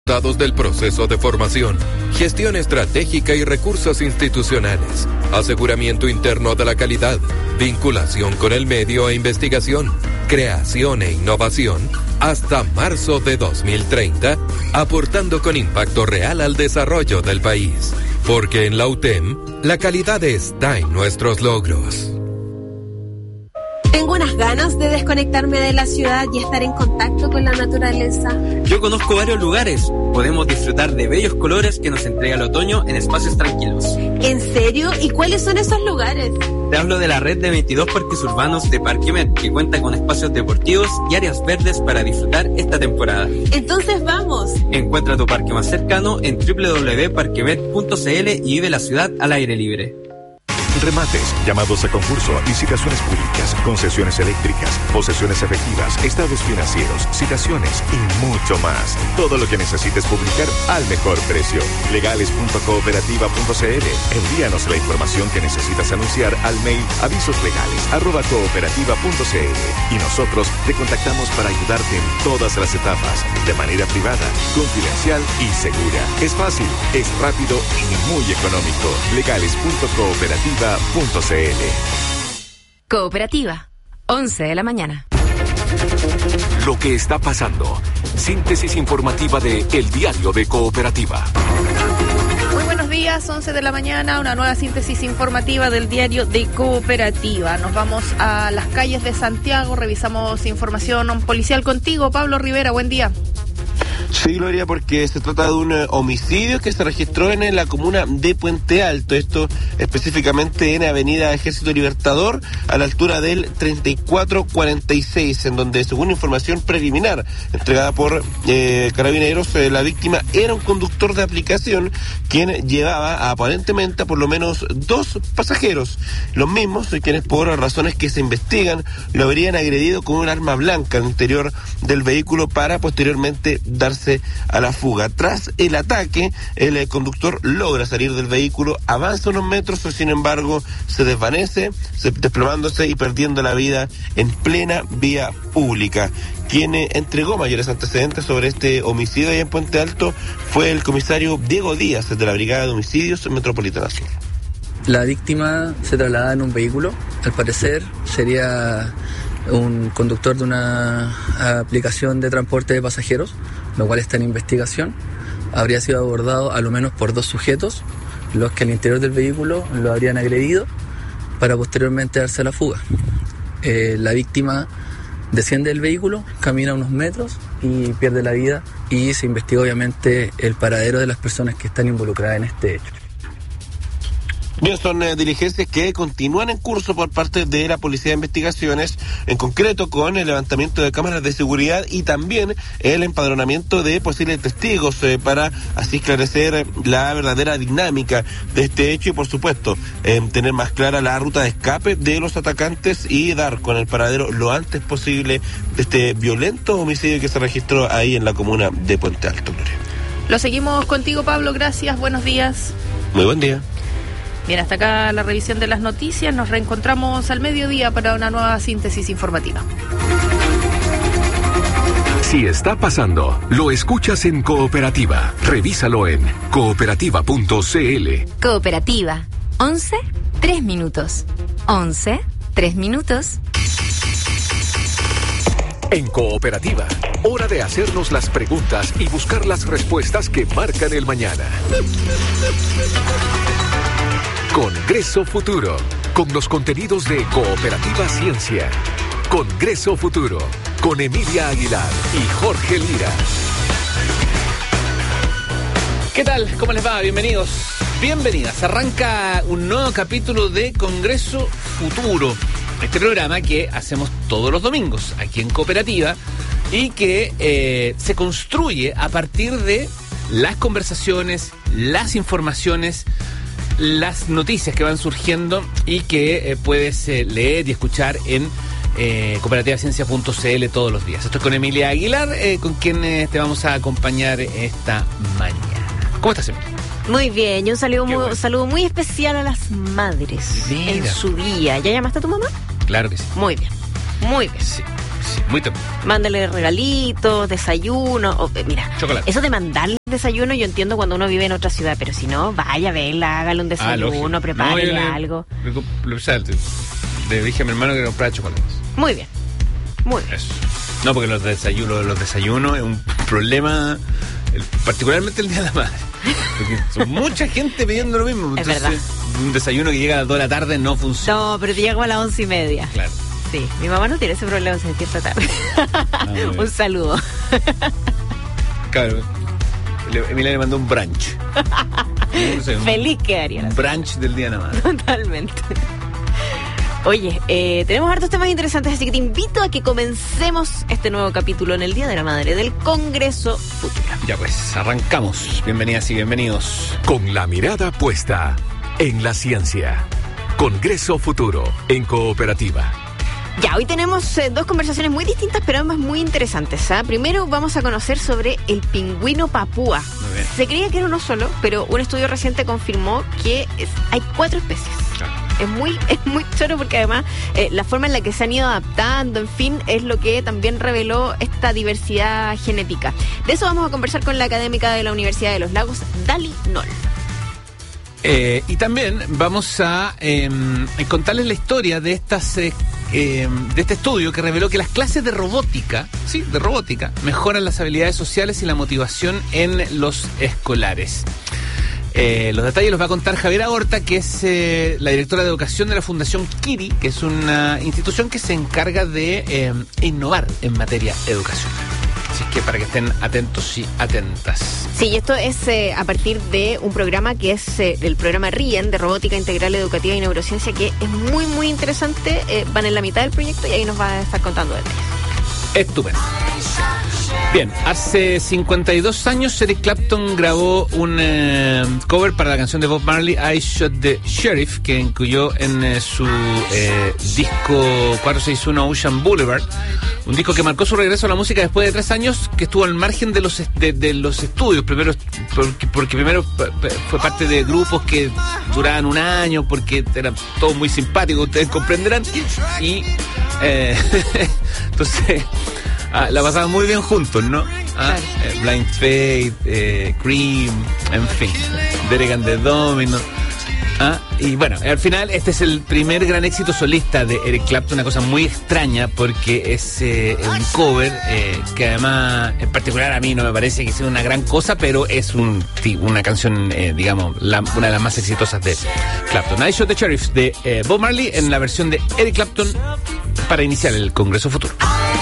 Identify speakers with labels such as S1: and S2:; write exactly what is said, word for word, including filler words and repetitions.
S1: resultados del proceso de formación, gestión estratégica y recursos institucionales, aseguramiento interno de la calidad, vinculación con el medio e investigación, creación e innovación, hasta marzo de dos mil treinta, aportando con impacto real al desarrollo del país. Porque en la U T E M, la calidad está en nuestros logros.
S2: Tengo unas ganas de desconectarme de la ciudad y estar en contacto con la naturaleza.
S3: Yo conozco varios lugares. Podemos disfrutar de bellos colores que nos entrega el otoño en espacios tranquilos.
S2: ¿En serio? ¿Y cuáles son esos lugares?
S3: Te hablo de la red de veintidós parques urbanos de Parquemet, que cuenta con espacios deportivos y áreas verdes para disfrutar esta temporada.
S2: Entonces vamos.
S3: Encuentra tu parque más cercano en doble u doble u doble u punto parquemet punto c l y vive la ciudad al aire libre.
S4: Remates, llamados a concurso, licitaciones públicas, concesiones eléctricas, posesiones efectivas, estados financieros, citaciones y mucho más. Todo lo que necesites publicar al mejor precio. legales punto cooperativa punto c l. Envíanos la información que necesitas anunciar al mail avisoslegales arroba cooperativa punto c l y nosotros te contactamos para ayudarte en todas las etapas, de manera privada, confidencial y segura. Es fácil, es rápido y muy económico. legales punto cooperativa punto c l.
S5: Cooperativa, once de la mañana.
S6: Lo que está pasando. Síntesis informativa de El Diario de Cooperativa.
S7: Muy buenos días, once de la mañana, una nueva síntesis informativa del Diario de Cooperativa. Nos vamos a las calles de Santiago, revisamos información policial contigo, Pablo Rivera, buen día.
S8: Sí, Gloria, porque se trata de un homicidio que se registró en la comuna de Puente Alto, esto específicamente en Avenida Ejército Libertador, a la altura del treinta y cuatro cuarenta y seis, en donde, según información preliminar entregada por eh, Carabineros, eh, la víctima era un conductor de aplicación quien llevaba aparentemente a por lo menos dos pasajeros, los mismos quienes por razones que se investigan lo habrían agredido con un arma blanca al interior del vehículo para posteriormente darse a la fuga. Tras el ataque, el eh, conductor logra salir del vehículo, avanza unos metros, sin embargo se desvanece, se, desplomándose y perdiendo la vida en plena vía pública. Quien eh, entregó mayores antecedentes sobre este homicidio allá en Puente Alto fue el comisario Diego Díaz, de la Brigada de Homicidios Metropolitana Sur.
S9: La víctima se trasladaba en un vehículo, al parecer sería un conductor de una aplicación de transporte de pasajeros, lo cual está en investigación. Habría sido abordado a lo menos por dos sujetos, los que al interior del vehículo lo habrían agredido para posteriormente darse a la fuga. Eh, la víctima desciende del vehículo, camina unos metros y pierde la vida, y se investiga obviamente el paradero de las personas que están involucradas en este hecho.
S8: Bien, son eh, diligencias que continúan en curso por parte de la Policía de Investigaciones, en concreto con el levantamiento de cámaras de seguridad y también el empadronamiento de posibles testigos eh, para así esclarecer la verdadera dinámica de este hecho y, por supuesto, eh, tener más clara la ruta de escape de los atacantes y dar con el paradero lo antes posible de este violento homicidio que se registró ahí en la comuna de Puente Alto, Gloria.
S7: Lo seguimos contigo, Pablo, gracias, buenos días.
S8: Muy buen día.
S7: Bien, hasta acá la revisión de las noticias. Nos reencontramos al mediodía para una nueva síntesis informativa.
S6: Si está pasando, lo escuchas en Cooperativa. Revísalo en cooperativa punto c l.
S5: Cooperativa, once, tres minutos. once, tres minutos.
S6: En Cooperativa, hora de hacernos las preguntas y buscar las respuestas que marcan el mañana. Congreso Futuro, con los contenidos de Cooperativa Ciencia. Congreso Futuro, con Emilia Aguilar y Jorge Lira.
S10: ¿Qué tal? ¿Cómo les va? Bienvenidos. Bienvenidas. Arranca un nuevo capítulo de Congreso Futuro. Este programa que hacemos todos los domingos aquí en Cooperativa y que eh, se construye a partir de las conversaciones, las informaciones, las noticias que van surgiendo y que eh, puedes eh, leer y escuchar en eh, cooperativa ciencia punto c l todos los días. Esto es con Emilia Aguilar, eh, con quien eh, te vamos a acompañar esta mañana. ¿Cómo estás, Emilia?
S2: Muy bien, y un saludo muy,
S10: bueno.
S2: saludo muy especial a las madres.
S10: Mira.
S2: En su día. ¿Ya llamaste a tu mamá?
S10: Claro que sí.
S2: Muy bien, muy bien.
S10: Sí. Sí, muy temprano.
S7: Mándale regalitos, desayuno. O, eh, mira,
S10: chocolate.
S7: Eso de mandarle desayuno yo entiendo cuando uno vive en otra ciudad, pero si no, vaya a verla, hágale un desayuno,
S10: ah,
S7: prepárele
S10: no, le,
S7: algo.
S10: Le, le, le, le dije a mi hermano que comprara chocolates.
S7: Muy bien. Muy bien.
S10: Eso. No, porque los desayunos, los desayunos es un problema, el, particularmente el Día de la Madre. Porque son mucha gente pidiendo lo mismo.
S7: Es
S10: Entonces,
S7: verdad.
S10: Un desayuno que llega a las dos de la tarde no funciona.
S7: No, pero te llega a las once y media.
S10: Claro.
S7: Sí, mi mamá no tiene ese problema, se despierta tarde. Ah, un saludo.
S10: Claro. Emilia le mandó un brunch. No sé, un,
S7: Feliz quedaría.
S10: Un brunch del Día de la Madre.
S7: Totalmente. Oye, eh, tenemos hartos temas interesantes, así que te invito a que comencemos este nuevo capítulo en el Día de la Madre del Congreso Futuro.
S10: Ya pues, arrancamos. Bienvenidas y bienvenidos.
S6: Con la mirada puesta en la ciencia. Congreso Futuro en Cooperativa.
S7: Ya, hoy tenemos eh, dos conversaciones muy distintas, pero ambas muy interesantes. ¿eh? Primero vamos a conocer sobre el pingüino papúa. Se creía que era uno solo, pero un estudio reciente confirmó que es, hay cuatro especies.
S10: Claro.
S7: Es muy, es muy choro porque además eh, la forma en la que se han ido adaptando, en fin, es lo que también reveló esta diversidad genética. De eso vamos a conversar con la académica de la Universidad de los Lagos, Dali Noll.
S10: Eh, y también vamos a eh, contarles la historia de estas eh, eh, de este estudio que reveló que las clases de robótica, sí, de robótica, mejoran las habilidades sociales y la motivación en los escolares. Eh, los detalles los va a contar Javiera Horta, que es eh, la directora de educación de la Fundación Kiri, que es una institución que se encarga de eh, innovar en materia educacional. Así que para que estén atentos y atentas.
S7: Sí, y esto es eh, a partir de un programa que es eh, el programa RIEN, de Robótica Integral Educativa y Neurociencia, que es muy, muy interesante. Eh, van en la mitad del proyecto y ahí nos va a estar contando detalles.
S10: Estupendo. Bien, hace cincuenta y dos años Eric Clapton grabó un eh, cover para la canción de Bob Marley, I Shot the Sheriff, que incluyó en eh, su eh, disco cuatrocientos sesenta y uno Ocean Boulevard, un disco que marcó su regreso a la música después de tres años, que estuvo al margen de los de, de los estudios, primero porque, porque primero fue parte de grupos que duraban un año, porque era todo muy simpático, ustedes comprenderán, y eh, entonces ah, la pasaban muy bien juntos, ¿no? Ah, eh, Blind Faith, eh, Cream, en fin, Derek and the Dominos. Ah, y bueno, al final este es el primer gran éxito solista de Eric Clapton, una cosa muy extraña porque es eh, un cover eh, que además en particular a mí no me parece que sea una gran cosa, pero es un, una canción, eh, digamos, la, una de las más exitosas de Clapton. I Shot the Sheriff de eh, Bob Marley en la versión de Eric Clapton para iniciar el Congreso Futuro.